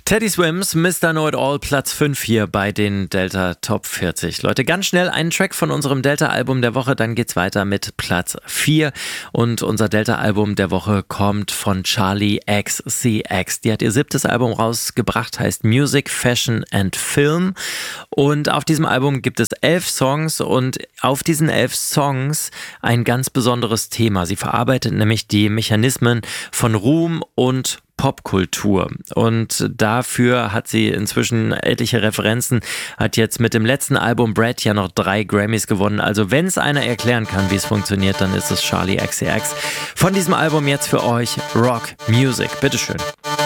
Teddy Swims, Mr. Know It All, Platz 5 hier bei den Delta Top 40. Leute, ganz schnell einen Track von unserem Delta-Album der Woche, dann geht's weiter mit Platz 4. Und unser Delta-Album der Woche kommt von Charli XCX. Die hat ihr 7. Album rausgebracht, heißt Music, Fashion and Film. Und auf diesem Album gibt es 11 Songs und auf diesen 11 Songs ein ganz besonderes Thema. Sie verarbeitet nämlich die Mechanismen von Ruhm und Popkultur. Und dafür hat sie inzwischen etliche Referenzen, hat jetzt mit dem letzten Album Brad ja noch 3 Grammys gewonnen. Also wenn es einer erklären kann, wie es funktioniert, dann ist es Charli XCX. Von diesem Album jetzt für euch Rock Music. Bitteschön.